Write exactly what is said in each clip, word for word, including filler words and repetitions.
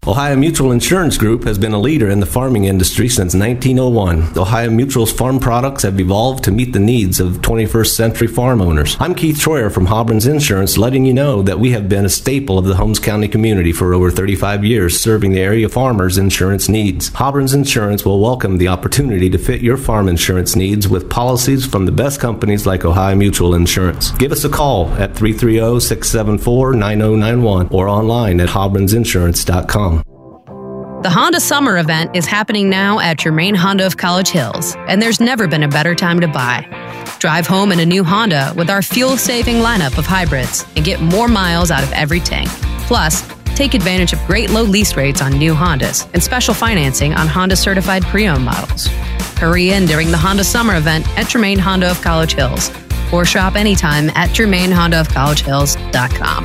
Ohio Mutual Insurance Group has been a leader in the farming industry since nineteen oh one. Ohio Mutual's farm products have evolved to meet the needs of twenty-first century farm owners. I'm Keith Troyer from Hobrins Insurance, letting you know that we have been a staple of the Holmes County community for over thirty-five years, serving the area farmers' insurance needs. Hobrins Insurance will welcome the opportunity to fit your farm insurance needs with policies from the best companies like Ohio Mutual Insurance. Give us a call at three three zero, six seven four, nine zero nine one or online at hobrins insurance dot com. The Honda Summer Event is happening now at Germain Honda of College Hills, and there's never been a better time to buy. Drive home in a new Honda with our fuel-saving lineup of hybrids and get more miles out of every tank. Plus, take advantage of great low lease rates on new Hondas and special financing on Honda-certified pre-owned models. Hurry in during the Honda Summer Event at Germain Honda of College Hills, or shop anytime at germain honda of college hills dot com.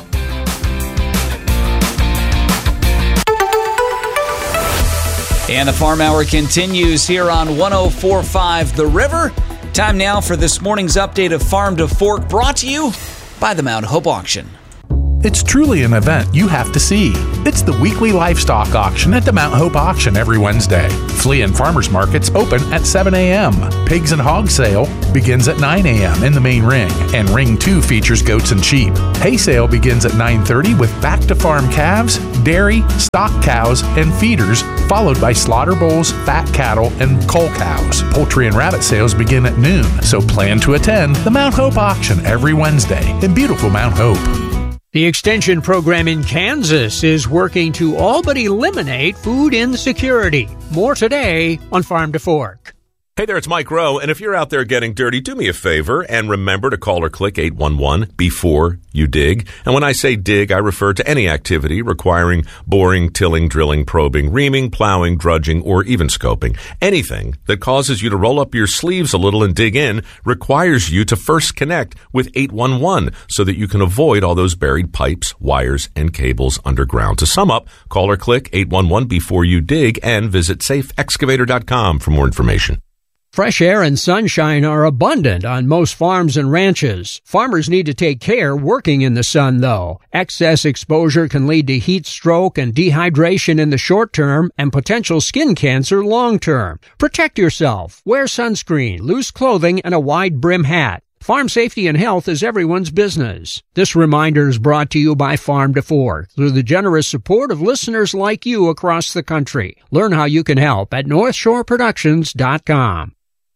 And the Farm Hour continues here on one oh four point five The River. Time now for this morning's update of Farm to Fork, brought to you by the Mount Hope Auction. It's truly an event you have to see. It's the weekly livestock auction at the Mount Hope Auction every Wednesday. Flea and Farmers Markets open at seven a.m. Pigs and Hog Sale begins at nine a.m. in the main ring, and Ring two features goats and sheep. Hay Sale begins at nine thirty with back-to-farm calves, dairy, stock cows, and feeders, followed by slaughter bulls, fat cattle, and cull cows. Poultry and rabbit sales begin at noon, so plan to attend the Mount Hope Auction every Wednesday in beautiful Mount Hope. The Extension program in Kansas is working to all but eliminate food insecurity. More today on Farm to Fork. Hey there, it's Mike Rowe, and if you're out there getting dirty, do me a favor and remember to call or click eight one one before you dig. And when I say dig, I refer to any activity requiring boring, tilling, drilling, probing, reaming, plowing, drudging, or even scoping. Anything that causes you to roll up your sleeves a little and dig in requires you to first connect with eight one one so that you can avoid all those buried pipes, wires, and cables underground. To sum up, call or click eight one one before you dig and visit safe excavator dot com for more information. Fresh air and sunshine are abundant on most farms and ranches. Farmers need to take care working in the sun, though. Excess exposure can lead to heat stroke and dehydration in the short term and potential skin cancer long term. Protect yourself. Wear sunscreen, loose clothing, and a wide brim hat. Farm safety and health is everyone's business. This reminder is brought to you by Farm to Fork through the generous support of listeners like you across the country. Learn how you can help at north shore productions dot com.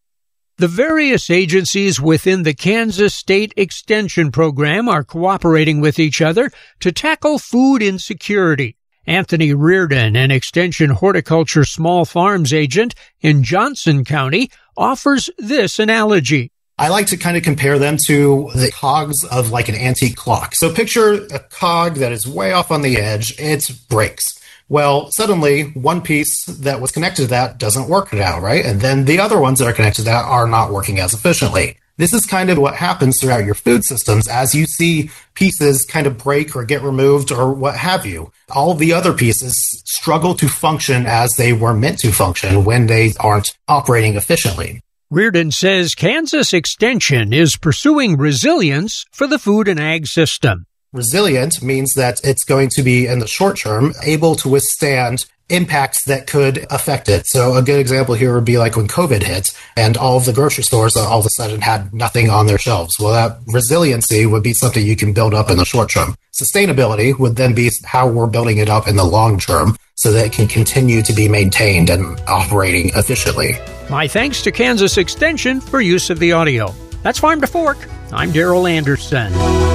The various agencies within the Kansas State Extension Program are cooperating with each other to tackle food insecurity. Anthony Reardon, an Extension Horticulture Small Farms agent in Johnson County, offers this analogy. I like to kind of compare them to the cogs of like an antique clock. So picture a cog that is way off on the edge. It breaks. Well, suddenly one piece that was connected to that doesn't work now, right? And then the other ones that are connected to that are not working as efficiently. This is kind of what happens throughout your food systems as you see pieces kind of break or get removed or what have you. All the other pieces struggle to function as they were meant to function when they aren't operating efficiently. Reardon says Kansas Extension is pursuing resilience for the food and ag system. Resilient means that it's going to be, in the short term, able to withstand impacts that could affect it. So a good example here would be like when COVID hit and all of the grocery stores all of a sudden had nothing on their shelves. Well, that resiliency would be something you can build up in the short term. Sustainability would then be how we're building it up in the long term so that it can continue to be maintained and operating efficiently. My thanks to Kansas Extension for use of the audio. That's Farm to Fork. I'm Daryl Anderson.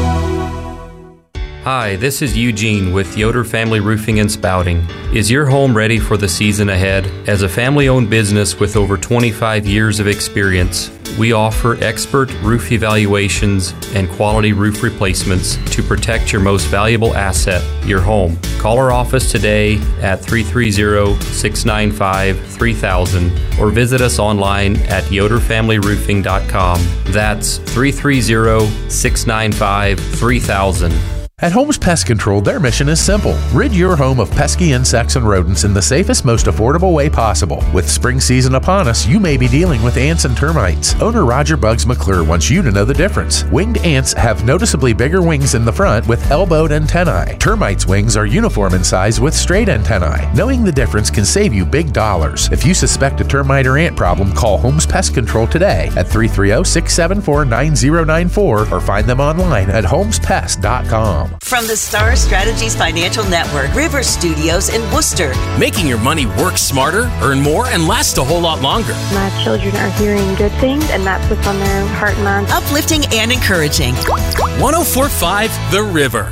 Hi, this is Eugene with Yoder Family Roofing and Spouting. Is your home ready for the season ahead? As a family-owned business with over twenty-five years of experience, we offer expert roof evaluations and quality roof replacements to protect your most valuable asset, your home. Call our office today at three three zero, six nine five, three thousand or visit us online at yoder family roofing dot com. That's three three zero, six nine five, three thousand. At Holmes Pest Control, their mission is simple. Rid your home of pesky insects and rodents in the safest, most affordable way possible. With spring season upon us, you may be dealing with ants and termites. Owner Roger Bugs McClure wants you to know the difference. Winged ants have noticeably bigger wings in the front with elbowed antennae. Termites' wings are uniform in size with straight antennae. Knowing the difference can save you big dollars. If you suspect a termite or ant problem, call Holmes Pest Control today at three three zero, six seven four, nine zero nine four or find them online at holmes pest dot com. From the Star Strategies Financial Network, River Studios in Worcester. Making your money work smarter, earn more, and last a whole lot longer. My children are hearing good things, and that's what's on their heart and mind. Uplifting and encouraging. one oh four point five The River.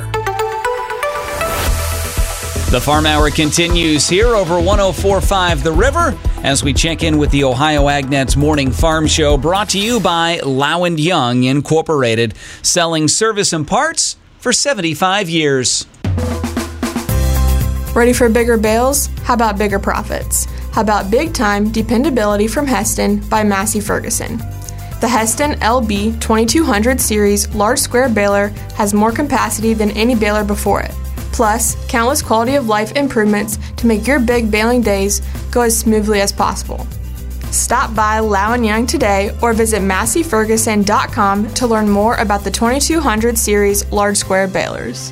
The Farm Hour continues here over one oh four point five The River as we check in with the Ohio AgNet's Morning Farm Show, brought to you by Low and Young Incorporated, selling service and parts for seventy-five years. Ready for bigger bales? How about bigger profits? How about big-time dependability from Heston by Massey Ferguson? The Heston L B twenty-two hundred series large square baler has more capacity than any baler before it. Plus, countless quality of life improvements to make your big baling days go as smoothly as possible. Stop by Low and Young today or visit massey ferguson dot com to learn more about the twenty-two hundred series large square balers.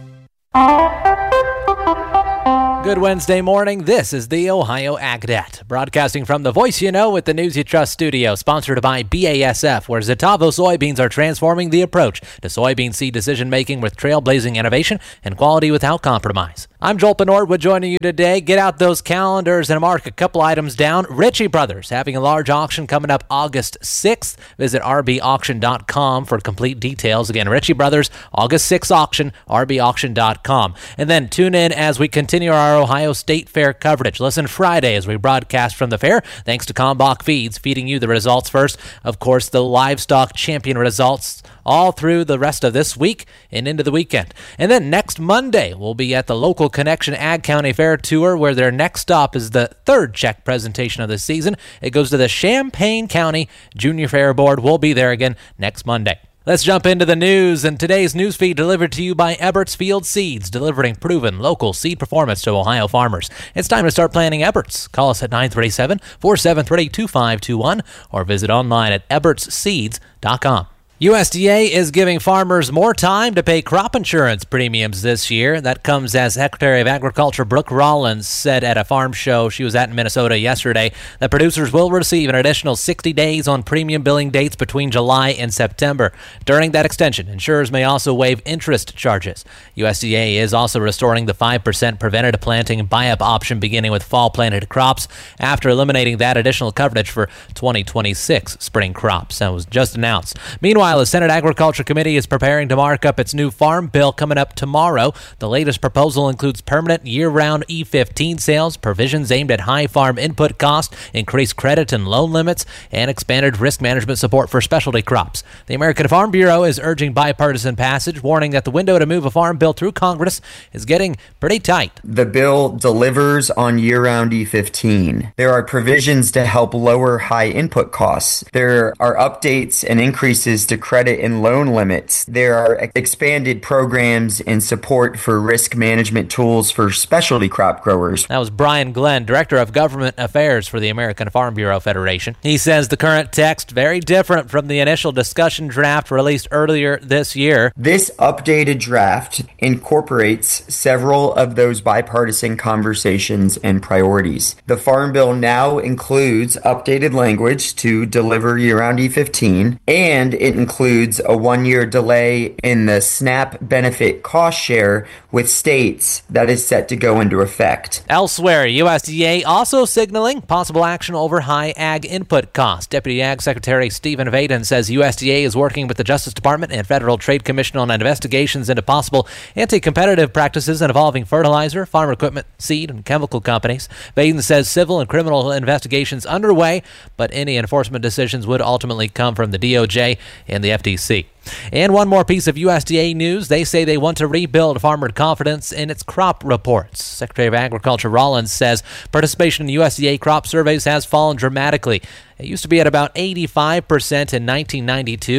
Good Wednesday morning. This is the Ohio AgNet, broadcasting from the Voice You Know with the News You Trust studio, sponsored by B A S F, where Zetavo soybeans are transforming the approach to soybean seed decision-making with trailblazing innovation and quality without compromise. I'm Joel Penordwood joining you today. Get out those calendars and mark a couple items down. Ritchie Brothers having a large auction coming up August sixth. Visit r b auction dot com for complete details. Again, Ritchie Brothers, August sixth auction, r b auction dot com. And then tune in as we continue our Ohio State Fair coverage. Listen Friday as we broadcast from the fair, thanks to Kalmbach Feeds, feeding you the results first. Of course, the livestock champion results all through the rest of this week and into the weekend. And then next Monday, we'll be at the Local Connection Ag County Fair Tour, where their next stop is the third check presentation of the season. It goes to the Champaign County Junior Fair Board. We'll be there again next Monday. Let's jump into the news, and today's news feed delivered to you by Eberts Field Seeds, delivering proven local seed performance to Ohio farmers. It's time to start planting Eberts. Call us at nine three seven, four seven three, two five two one or visit online at eberts seeds dot com. U S D A is giving farmers more time to pay crop insurance premiums this year. That comes as Secretary of Agriculture Brooke Rollins said at a farm show she was at in Minnesota yesterday that producers will receive an additional sixty days on premium billing dates between July and September. During that extension, insurers may also waive interest charges. U S D A is also restoring the five percent preventative planting buy-up option beginning with fall planted crops after eliminating that additional coverage for twenty twenty-six spring crops. That was just announced. Meanwhile, the Senate Agriculture Committee is preparing to mark up its new farm bill coming up tomorrow. The latest proposal includes permanent year-round E fifteen sales, provisions aimed at high farm input cost, increased credit and loan limits, and expanded risk management support for specialty crops. The American Farm Bureau is urging bipartisan passage, warning that the window to move a farm bill through Congress is getting pretty tight. The bill delivers on year-round E fifteen. There are provisions to help lower high input costs. There are updates and increases to credit and loan limits. There are expanded programs and support for risk management tools for specialty crop growers. That was Brian Glenn, Director of Government Affairs for the American Farm Bureau Federation. He says the current text very different from the initial discussion draft released earlier this year. This updated draft incorporates several of those bipartisan conversations and priorities. The Farm Bill now includes updated language to deliver year-round E fifteen, and it includes includes a one-year delay in the SNAP benefit cost share with states that is set to go into effect. Elsewhere, U S D A also signaling possible action over high ag input costs. Deputy Ag Secretary Stephen Vaden says U S D A is working with the Justice Department and Federal Trade Commission on investigations into possible anti-competitive practices involving fertilizer, farm equipment, seed, and chemical companies. Vaden says civil and criminal investigations underway, but any enforcement decisions would ultimately come from the D O J and the F T C. And one more piece of U S D A news. They say they want to rebuild farmer confidence in its crop reports. Secretary of Agriculture Rollins says participation in U S D A crop surveys has fallen dramatically. It used to be at about eighty-five percent in nineteen ninety-two.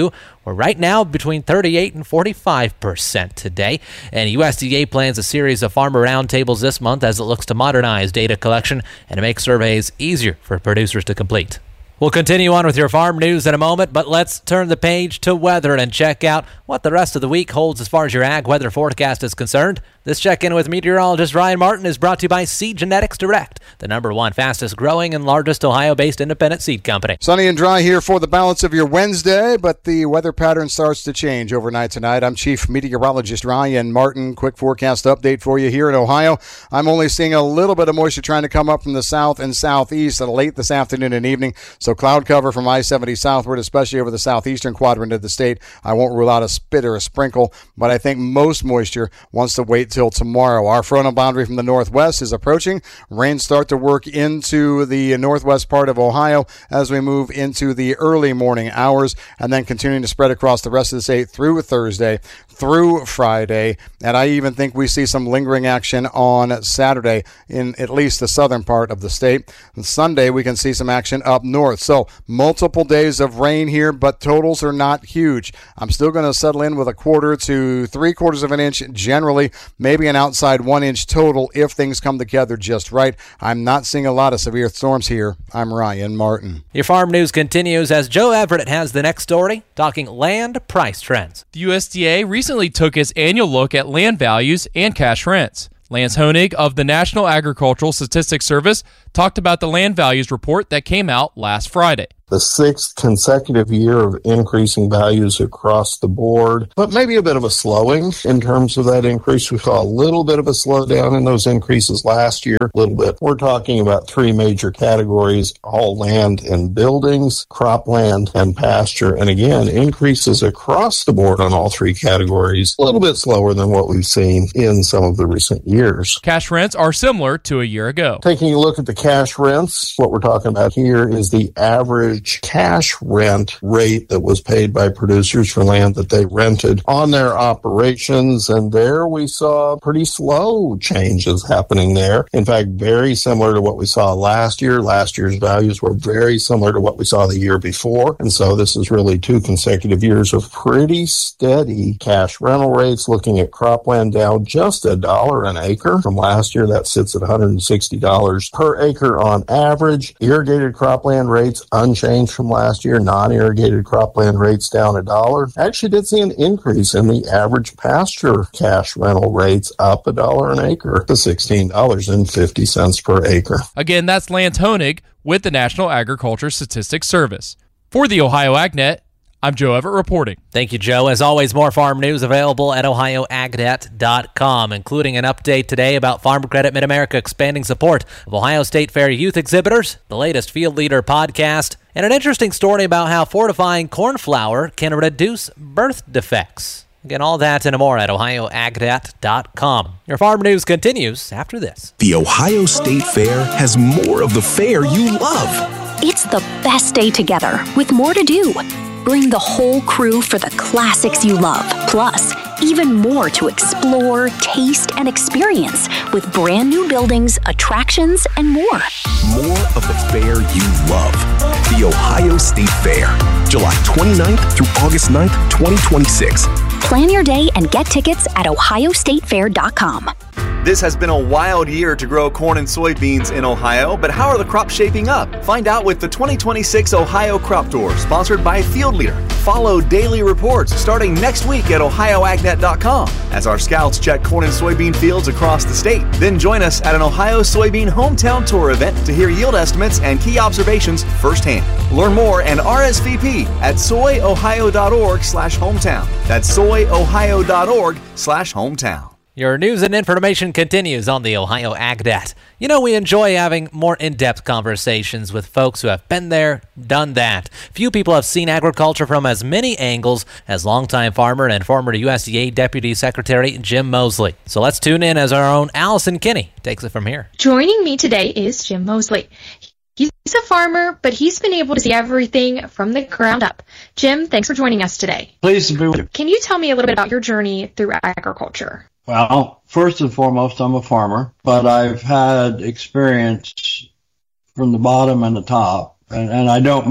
We're right now between thirty-eight and forty-five percent today. And U S D A plans a series of farmer roundtables this month as it looks to modernize data collection and to make surveys easier for producers to complete. We'll continue on with your farm news in a moment, but let's turn the page to weather and check out what the rest of the week holds as far as your ag weather forecast is concerned. This check-in with meteorologist Ryan Martin is brought to you by Seed Genetics Direct, the number one fastest growing and largest Ohio-based independent seed company. Sunny and dry here for the balance of your Wednesday, but the weather pattern starts to change overnight tonight. I'm Chief Meteorologist Ryan Martin. Quick forecast update for you here in Ohio. I'm only seeing a little bit of moisture trying to come up from the south and southeast late this afternoon and evening, so cloud cover from I seventy southward, especially over the southeastern quadrant of the state. I won't rule out a spit or a sprinkle, but I think most moisture wants to wait till tomorrow. Our frontal boundary from the northwest is approaching. Rains start to work into the northwest part of Ohio as we move into the early morning hours, and then continuing to spread across the rest of the state through Thursday, through Friday, and I even think we see some lingering action on Saturday in at least the southern part of the state. On Sunday, we can see some action up north. So multiple days of rain here, but totals are not huge. I'm still going to settle in with a quarter to three quarters of an inch generally, maybe an outside one inch total if things come together just right. I'm not seeing a lot of severe storms here. I'm Ryan Martin. Your farm news continues as Joe Everett has the next story, talking land price trends. The U S D A recently took its annual look at land values and cash rents. Lance Honig of the National Agricultural Statistics Service talked about the land values report that came out last Friday. The sixth consecutive year of increasing values across the board, but maybe a bit of a slowing in terms of that increase. We saw a little bit of a slowdown in those increases last year, a little bit. We're talking about three major categories, all land and buildings, cropland, and pasture. And again, increases across the board on all three categories, a little bit slower than what we've seen in some of the recent years. Cash rents are similar to a year ago. Taking a look at the cash rents, what we're talking about here is the average cash rent rate that was paid by producers for land that they rented on their operations. And there we saw pretty slow changes happening there. In fact, very similar to what we saw last year. Last year's values were very similar to what we saw the year before. And so this is really two consecutive years of pretty steady cash rental rates. Looking at cropland down just a dollar an acre from last year. That sits at one hundred sixty dollars per acre on average. Irrigated cropland rates unchanged from last year. Non-irrigated cropland rates down a dollar. Actually did see an increase in the average pasture cash rental rates, up a dollar an acre to sixteen dollars and fifty cents per acre. Again, that's Lance Honig with the National Agriculture Statistics Service. For the Ohio AgNet, I'm Joe Everett reporting. Thank you, Joe. As always, more farm news available at ohio ag net dot com, including an update today about Farm Credit Mid-America expanding support of Ohio State Fair youth exhibitors, the latest Field Leader podcast, and an interesting story about how fortifying corn flour can reduce birth defects. Again, all that and more at ohio ag net dot com. Your farm news continues after this. The Ohio State Fair has more of the fair you love. It's the best day together with more to do. Bring the whole crew for the classics you love. Plus, even more to explore, taste, and experience with brand new buildings, attractions, and more. More of the fair you love. The Ohio State Fair. July twenty-ninth through August ninth, twenty twenty-six. Plan your day and get tickets at ohio state fair dot com. This has been a wild year to grow corn and soybeans in Ohio, but how are the crops shaping up? Find out with the twenty twenty-six Ohio Crop Tour, sponsored by Field Leader. Follow daily reports starting next week at ohio ag net dot com as our scouts check corn and soybean fields across the state. Then join us at an Ohio Soybean Hometown Tour event to hear yield estimates and key observations firsthand. Learn more and R S V P at soy ohio dot org slash hometown. That's soy ohio dot org slash hometown. Your news and information continues on the Ohio AgNet. You know, we enjoy having more in-depth conversations with folks who have been there, done that. Few people have seen agriculture from as many angles as longtime farmer and former U S D A Deputy Secretary Jim Mosley. So let's tune in as our own Allison Kinney takes it from here. Joining me today is Jim Mosley. He's a farmer, but he's been able to see everything from the ground up. Jim, thanks for joining us today. Pleased to be with you. Can you tell me a little bit about your journey through agriculture? Well, first and foremost, I'm a farmer, but I've had experience from the bottom and the top. And, and I don't mean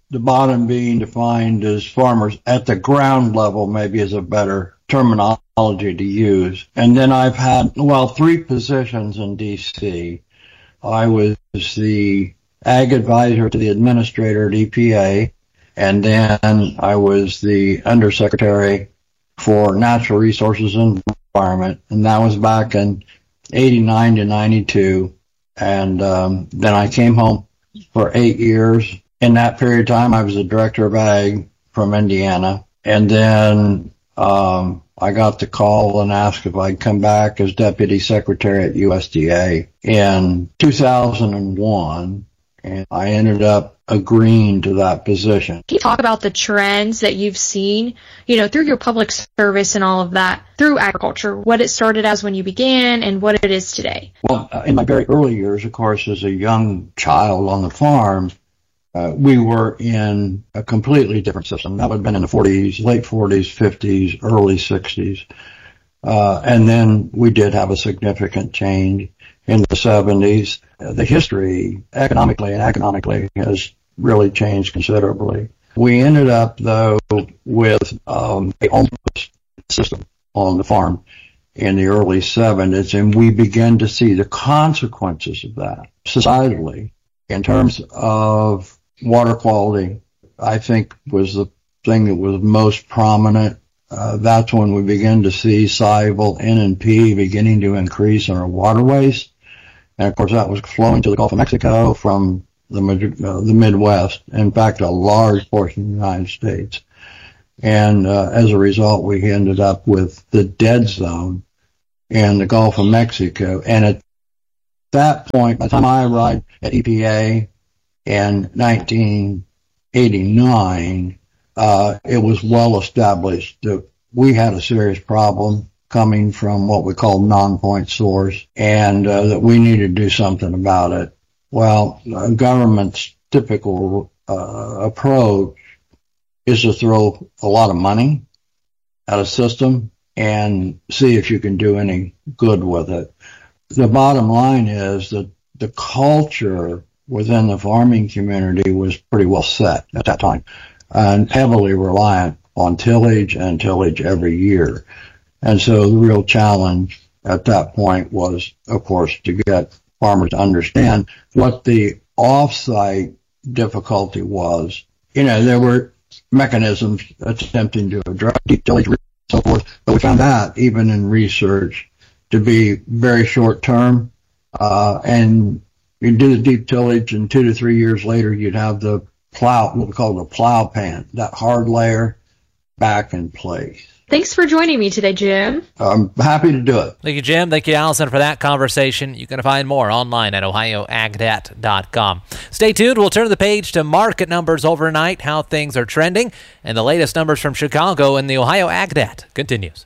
the bottom being defined as farmers at the ground level, maybe is a better terminology to use. And then I've had, well, three positions in D C. I was the ag advisor to the administrator at E P A, and then I was the undersecretary for natural resources and environment, and that was back in eighty-nine to ninety-two. And um, then I came home for eight years. In that period of time, I was the director of ag from Indiana. And then um, I got the call and asked if I'd come back as deputy secretary at U S D A in two thousand one. And I ended up agreeing to that position. Can you talk about the trends that you've seen, you know, through your public service and all of that, through agriculture, what it started as when you began and what it is today? Well, in my very early years, of course, as a young child on the farm, uh, we were in a completely different system. That would have been in the forties, late forties, fifties, early sixties. Uh, and then we did have a significant change in the seventies. Uh, the history, economically and economically, has really changed considerably. We ended up, though, with um, a omnibus system on the farm in the early seventies, and we began to see the consequences of that societally in terms of water quality. I think was the thing that was most prominent. Uh, that's when we began to see soluble N and P beginning to increase in our waterways. And of course, that was flowing to the Gulf of Mexico from the, uh, the Midwest, in fact, a large portion of the United States. And uh, as a result, we ended up with the dead zone in the Gulf of Mexico. And at that point, by the time I arrived at E P A in nineteen eighty-nine, uh, it was well established that we had a serious problem coming from what we call non-point source, and uh, that we needed to do something about it. Well, uh, government's typical uh, approach is to throw a lot of money at a system and see if you can do any good with it. The bottom line is that the culture within the farming community was pretty well set at that time and heavily reliant on tillage and tillage every year. And so the real challenge at that point was, of course, to get farmers to understand what the off-site difficulty was. You know, there were mechanisms attempting to address deep tillage and so forth, but we found that even in research to be very short-term. Uh, and you do the deep tillage, and two to three years later, you'd have the plow, what we call the plow pan, that hard layer back in place. Thanks for joining me today, Jim. I'm happy to do it. Thank you, Jim. Thank you, Allison, for that conversation. You can find more online at ohio agdet dot com. Stay tuned. We'll turn the page to market numbers overnight, how things are trending, and the latest numbers from Chicago and the Ohio AgDet continues.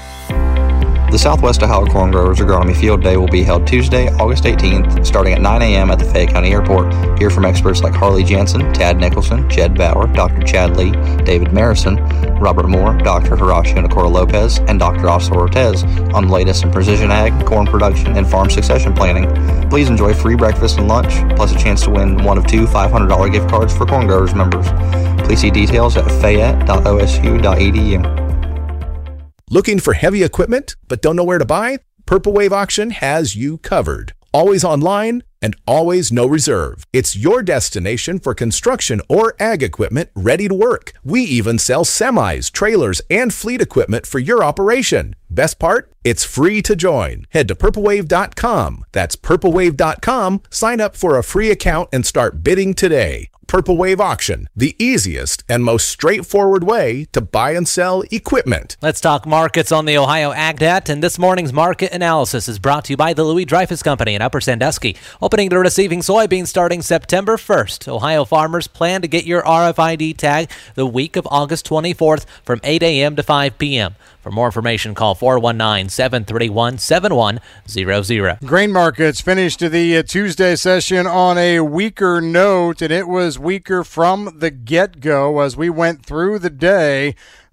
The Southwest Ohio Corn Growers Agronomy Field Day will be held Tuesday, August eighteenth, starting at nine a.m. at the Fayette County Airport. Hear from experts like Harley Jansen, Tad Nicholson, Jed Bauer, Doctor Chad Lee, David Marison, Robert Moore, Doctor Horacio Nicora Lopez, and Doctor Oscar Ortez on the latest in precision ag, corn production, and farm succession planning. Please enjoy free breakfast and lunch, plus a chance to win one of two five hundred dollars gift cards for Corn Growers members. Please see details at fayette dot o s u dot e d u. Looking for heavy equipment but don't know where to buy? Purple Wave Auction has you covered. Always online and always no reserve. It's your destination for construction or ag equipment ready to work. We even sell semis, trailers, and fleet equipment for your operation. Best part? It's free to join. Head to purple wave dot com. That's purple wave dot com. Sign up for a free account and start bidding today. Purple Wave Auction, the easiest and most straightforward way to buy and sell equipment. Let's talk markets on the Ohio AgDet, and this morning's market analysis is brought to you by the Louis Dreyfus Company in Upper Sandusky, opening to receiving soybeans starting September first. Ohio farmers plan to get your R F I D tag the week of August twenty-fourth from eight a.m. to five p.m. For more information, call four one nine, seven three one, seven one zero zero. Grain markets finished the Tuesday session on a weaker note, and it was weaker from the get-go as we went through the day.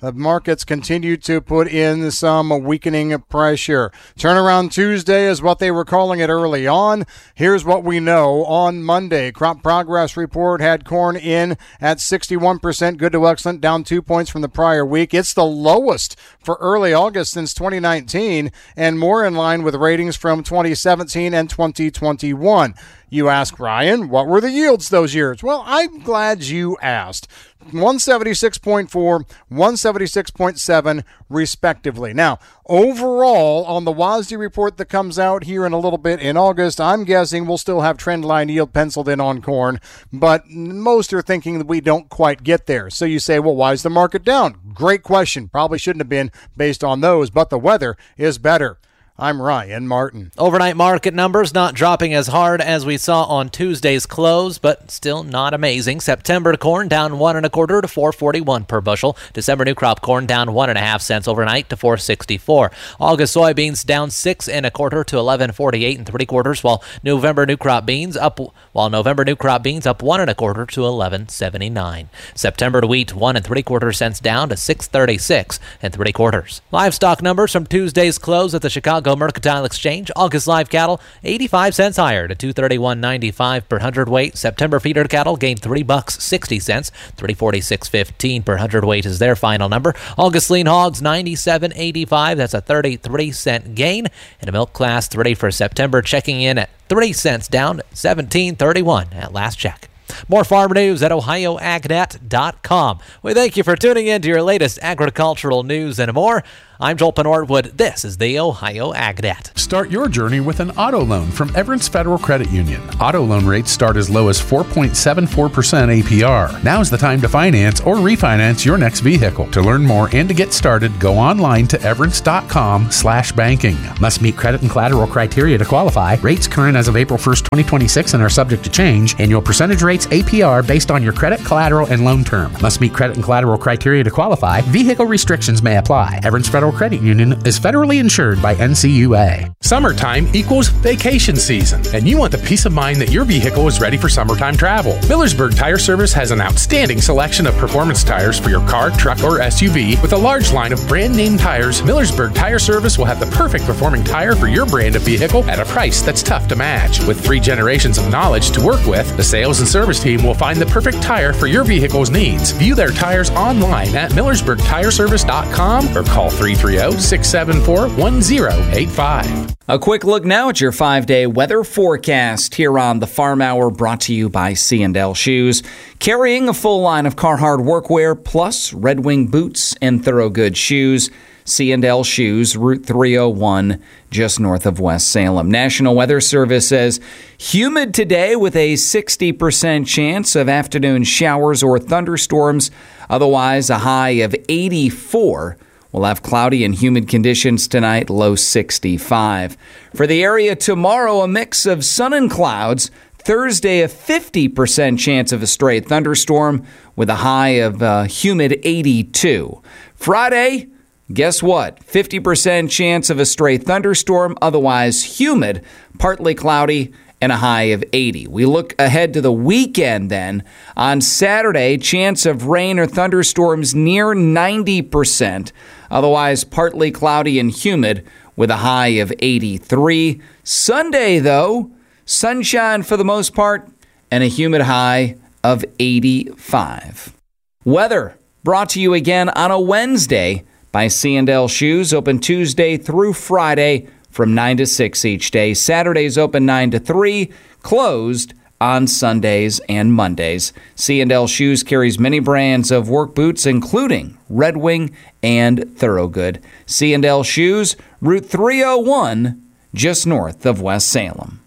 the markets continue to put in some weakening pressure. Turnaround Tuesday is what they were calling it early on. Here's what we know. On Monday, crop progress report had corn in at sixty-one percent, good to excellent, down two points from the prior week. It's the lowest for early August since twenty nineteen and more in line with ratings from twenty seventeen and twenty twenty-one. You ask, Ryan, what were the yields those years? Well, I'm glad you asked. one seventy-six point four, one seventy-six point seven, respectively. Now, overall, on the W A S D report that comes out here in a little bit in August, I'm guessing we'll still have trendline yield penciled in on corn, but most are thinking that we don't quite get there. So you say, well, why is the market down? Great question. Probably shouldn't have been based on those, but the weather is better. I'm Ryan Martin. Overnight market numbers not dropping as hard as we saw on Tuesday's close, but still not amazing. September corn down one and a quarter to four forty-one per bushel. December new crop corn down one and a half cents overnight to four sixty-four. August soybeans down six and a quarter to eleven forty-eight and three quarters, while November new crop beans up while November new crop beans up one and a quarter to eleven seventy-nine. September wheat one and three quarter cents down to six thirty-six and three quarters. Livestock numbers from Tuesday's close at the Chicago Mercantile Exchange. August live cattle eighty-five cents higher to two thirty-one ninety-five per hundredweight. September feeder cattle gained three bucks sixty cents. three forty-six fifteen per hundredweight is their final number. August lean hogs ninety-seven eighty-five. That's a thirty-three cent gain. And a milk class three for September checking in at three cents down seventeen thirty-one at last check. More farm news at ohio ag net dot com. We thank you for tuning in to your latest agricultural news and more. I'm Joel Penordwood. This is the Ohio AgNet. Start your journey with an auto loan from Everence Federal Credit Union. Auto loan rates start as low as four point seven four percent A P R. Now's the time to finance or refinance your next vehicle. To learn more and to get started, go online to everence dot com slash banking. Must meet credit and collateral criteria to qualify. Rates current as of April first, twenty twenty-six and are subject to change. Annual percentage rates A P R based on your credit, collateral, and loan term. Must meet credit and collateral criteria to qualify. Vehicle restrictions may apply. Everence Federal Credit Union is federally insured by N C U A. Summertime equals vacation season, and you want the peace of mind that your vehicle is ready for summertime travel. Millersburg Tire Service has an outstanding selection of performance tires for your car, truck, or S U V. With a large line of brand name tires, Millersburg Tire Service will have the perfect performing tire for your brand of vehicle at a price that's tough to match. With three generations of knowledge to work with, the sales and service team will find the perfect tire for your vehicle's needs. View their tires online at millersburg tire service dot com or call three three zero, six seven four, one zero eight five. A quick look now at your five-day weather forecast here on the Farm Hour, brought to you by C and L Shoes. Carrying a full line of Carhartt workwear plus Red Wing boots and Thorogood shoes. C and L Shoes, Route three oh one, just north of West Salem. National Weather Service says humid today with a sixty percent chance of afternoon showers or thunderstorms. Otherwise, a high of eighty-four. We'll have cloudy and humid conditions tonight, low sixty-five. For the area tomorrow, a mix of sun and clouds. Thursday, a fifty percent chance of a stray thunderstorm with a high of uh, humid eighty-two. Friday, guess what? fifty percent chance of a stray thunderstorm, otherwise humid, partly cloudy, and a high of eighty. We look ahead to the weekend then. On Saturday, chance of rain or thunderstorms near ninety percent. Otherwise, partly cloudy and humid with a high of eighty-three. Sunday, though, sunshine for the most part and a humid high of eighty-five. Weather brought to you again on a Wednesday by C and L Shoes, open Tuesday through Friday from nine to six each day. Saturdays open nine to three, closed on Sundays and Mondays. C and L Shoes carries many brands of work boots, including Red Wing and Thorogood. C and L Shoes, Route three oh one, just north of West Salem.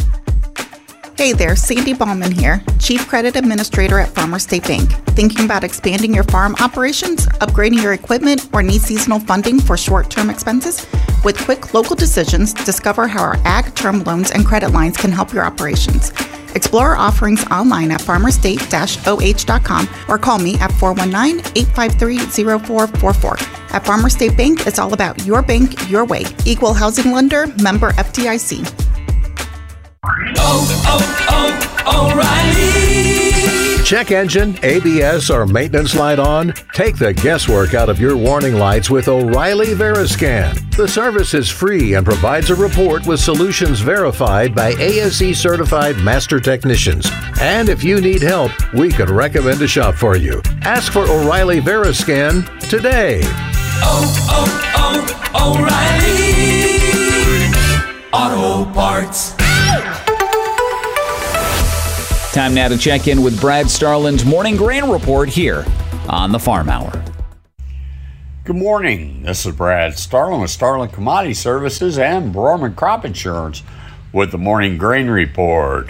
Hey there, Sandy Bauman here, Chief Credit Administrator at Farmers State Bank. Thinking about expanding your farm operations, upgrading your equipment, or need seasonal funding for short-term expenses? With quick local decisions, discover how our ag term loans and credit lines can help your operations. Explore our offerings online at farmers state dash o h dot com or call me at four one nine, eight five three, zero four four four. At Farmers State Bank, it's all about your bank, your way. Equal housing lender, member F D I C. Oh, oh, oh, O'Reilly Check engine, A B S, or maintenance light on? Take the guesswork out of your warning lights with O'Reilly Veriscan. The service is free and provides a report with solutions verified by A S E certified master technicians. And if you need help, we could recommend a shop for you. Ask for O'Reilly Veriscan today. Oh, oh, oh, O'Reilly Auto Parts. Time now to check in with Brad Starland's Morning Grain Report here on the Farm Hour. Good morning. This is Brad Starland with Starland Commodity Services and Broerman Crop Insurance with the Morning Grain Report.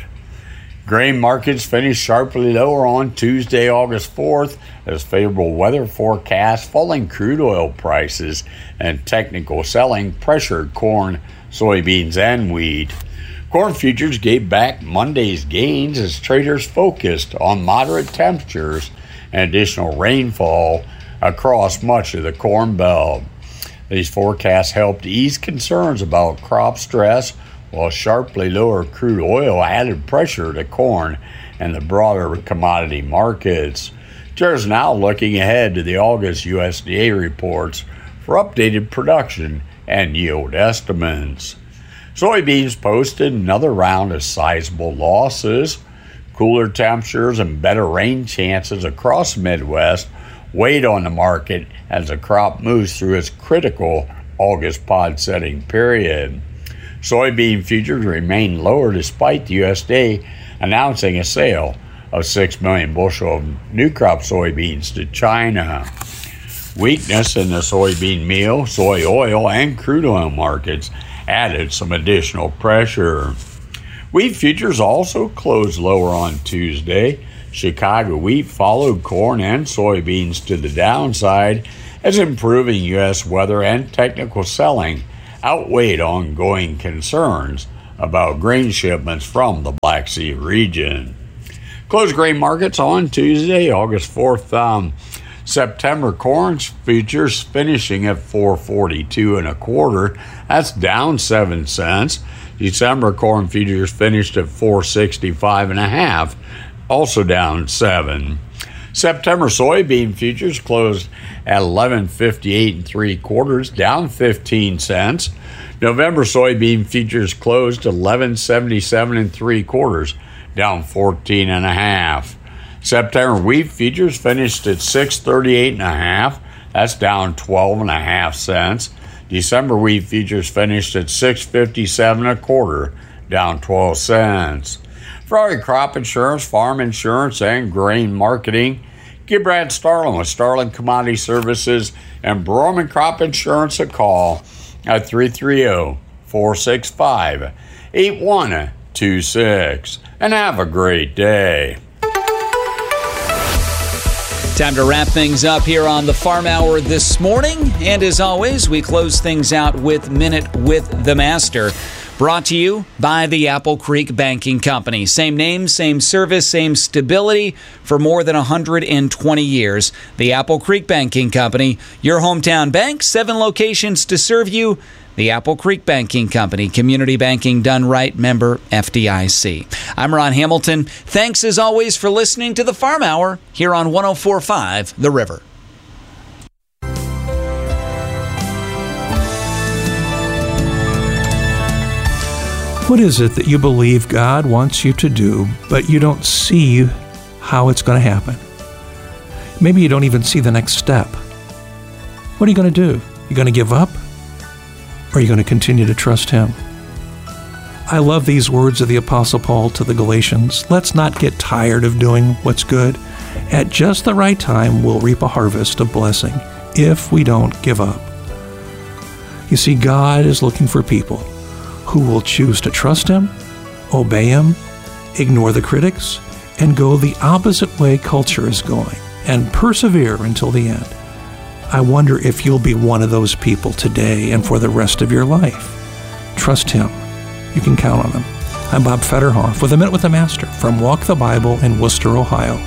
Grain markets finished sharply lower on Tuesday, August fourth, as favorable weather forecasts, falling crude oil prices, and technical selling pressured corn, soybeans, and wheat. Corn futures gave back Monday's gains as traders focused on moderate temperatures and additional rainfall across much of the Corn Belt. These forecasts helped ease concerns about crop stress, while sharply lower crude oil added pressure to corn and the broader commodity markets. Traders now looking ahead to the August U S D A reports for updated production and yield estimates. Soybeans posted another round of sizable losses. Cooler temperatures and better rain chances across the Midwest weighed on the market as the crop moves through its critical August pod setting period. Soybean futures remain lower despite the U S D A announcing a sale of six million bushel of new crop soybeans to China. Weakness in the soybean meal, soy oil, and crude oil markets added some additional pressure. Wheat futures also closed lower on Tuesday. Chicago wheat followed corn and soybeans to the downside as improving U S weather and technical selling outweighed ongoing concerns about grain shipments from the Black Sea region. Closed grain markets on Tuesday, August fourth. Um, September corn futures finishing at four forty-two and a quarter. That's down seven cents. December corn futures finished at four sixty-five and a half, also down seven. September soybean futures closed at eleven fifty-eight and three quarters, down fifteen cents. November soybean futures closed eleven seventy-seven and three quarters, down fourteen and a half. September wheat futures finished at six thirty-eight and a half. That's down twelve and a half cents. December wheat futures finished at six fifty-seven and a quarter, down twelve cents. For all your crop insurance, farm insurance, and grain marketing, give Brad Starland with Starland Commodity Services and Broerman Crop Insurance a call at three three zero, four six five, eight one two six. And have a great day. Time to wrap things up here on the Farm Hour this morning. And as always, we close things out with Minute with the Master. Brought to you by the Apple Creek Banking Company. Same name, same service, same stability for more than one hundred twenty years. The Apple Creek Banking Company, your hometown bank, seven locations to serve you. The Apple Creek Banking Company, community banking done right, member F D I C. I'm Ron Hamilton. Thanks as always for listening to the Farm Hour here on one oh four point five The River. What is it that you believe God wants you to do, but you don't see how it's going to happen? Maybe you don't even see the next step. What are you going to do? You going to give up? Or are you going to continue to trust Him? I love these words of the Apostle Paul to the Galatians. Let's not get tired of doing what's good. At just the right time, we'll reap a harvest of blessing if we don't give up. You see, God is looking for people who will choose to trust Him, obey Him, ignore the critics, and go the opposite way culture is going, and persevere until the end. I wonder if you'll be one of those people today and for the rest of your life. Trust Him. You can count on Him. I'm Bob Fetterhoff with a Minute with the Master from Walk the Bible in Worcester, Ohio.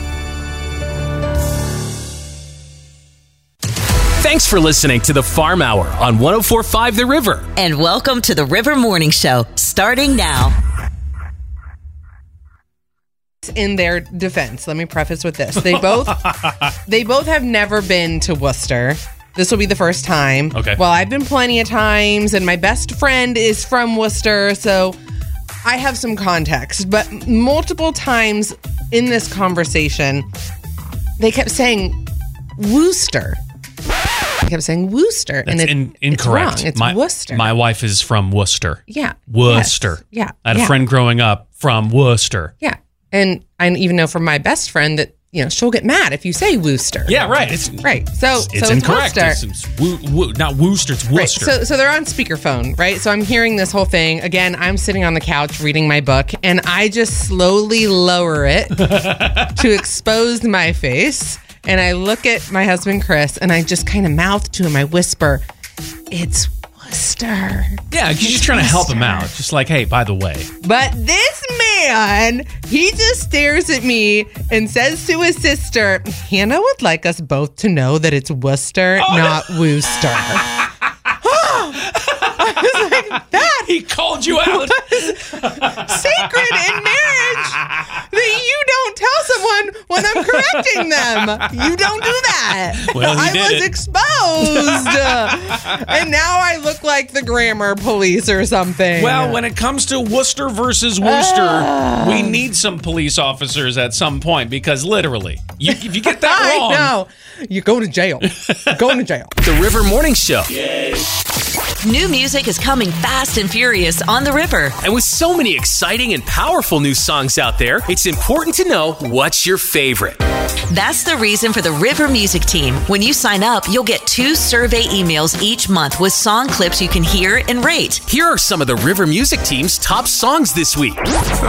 Thanks for listening to the Farm Hour on one oh four point five The River. And welcome to the River Morning Show, starting now. in their defense, let me preface with this. They both they both have never been to Worcester. This will be the first time. Okay. Well, I've been plenty of times, and my best friend is from Worcester, so I have some context. But multiple times in this conversation, they kept saying Wooster. They kept saying Wooster. That's and it, in, incorrect. It's wrong. It's my, Worcester. My wife is from Worcester. Yeah. Worcester. Yes. Yeah. I had yeah. a friend growing up from Worcester. Yeah. And I even know from my best friend that, you know, she'll get mad if you say Wooster. Yeah, right. It's right. So it's, so it's it's incorrect. Worcester. It's, it's woo, woo, not Worcester. It's Worcester. Right. So so they're on speakerphone, right? So I'm hearing this whole thing. Again, I'm sitting on the couch reading my book, and I just slowly lower it to expose my face. And I look at my husband, Chris, and I just kind of mouth to him. I whisper, "It's Worcester." Yeah, you're just trying to help him out. Just like, hey, by the way. But this man, he just stares at me and says to his sister, "Hannah would like us both to know that it's Worcester, oh, not no. Wooster." I was like, that he called you out. Sacred in marriage that you don't tell someone when I'm correcting them. You don't do that. Well, he I did was it. exposed. And now I look like the grammar police or something. Well, when it comes to Worcester versus Worcester, uh, we need some police officers at some point because literally, you, if you get that wrong. I know. You go to jail. You're going to jail. The River Morning Show. New music is coming fast and furious on the River. And with so many exciting and powerful new songs out there, it's important to know what's your favorite. That's the reason for the River Music Team. When you sign up, you'll get two survey emails each month with song clips you can hear and rate. Here are some of the River Music Team's top songs this week.